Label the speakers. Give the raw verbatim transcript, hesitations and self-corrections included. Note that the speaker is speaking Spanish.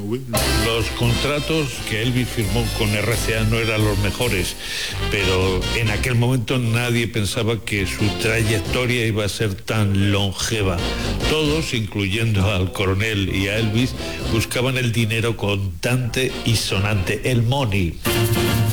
Speaker 1: Los contratos que Elvis firmó con R C A no eran los mejores, pero en aquel momento nadie pensaba que su trayectoria iba a ser tan longeva. Todos, incluyendo al coronel y a Elvis, buscaban el dinero contante y sonante, el money.